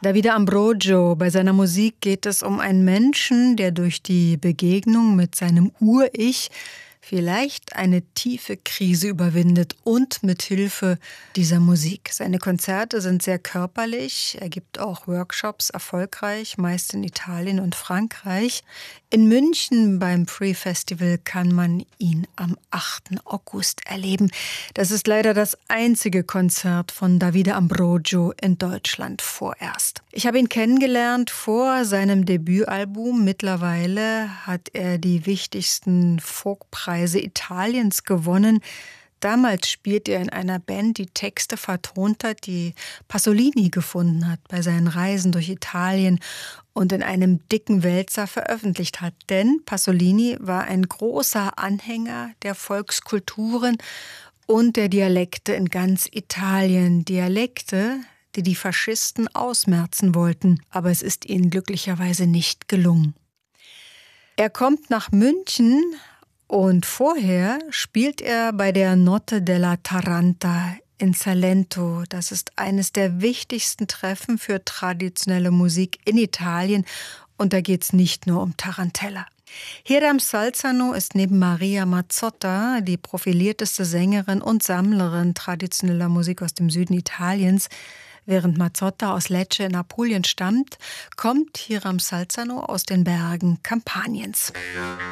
Davide Ambrogio, bei seiner Musik geht es um einen Menschen, der durch die Begegnung mit seinem Ur-Ich vielleicht eine tiefe Krise überwindet und mit Hilfe dieser Musik. Seine Konzerte sind sehr körperlich, er gibt auch Workshops erfolgreich, meist in Italien und Frankreich. In München beim Free Festival kann man ihn am 8. August erleben. Das ist leider das einzige Konzert von Davide Ambrogio in Deutschland vorerst. Ich habe ihn kennengelernt vor seinem Debütalbum. Mittlerweile hat er die wichtigsten Folkpreise Italiens gewonnen. Damals spielte er in einer Band, die Texte vertont hat, die Pasolini gefunden hat bei seinen Reisen durch Italien und in einem dicken Wälzer veröffentlicht hat. Denn Pasolini war ein großer Anhänger der Volkskulturen und der Dialekte in ganz Italien. Dialekte, die die Faschisten ausmerzen wollten. Aber es ist ihnen glücklicherweise nicht gelungen. Er kommt nach München. Und vorher spielt er bei der Notte della Taranta in Salento. Das ist eines der wichtigsten Treffen für traditionelle Musik in Italien. Und da geht es nicht nur um Tarantella. Hiram Salzano ist neben Maria Mazzotta die profilierteste Sängerin und Sammlerin traditioneller Musik aus dem Süden Italiens. Während Mazzotta aus Lecce in Apulien stammt, kommt Hiram Salzano aus den Bergen Kampaniens.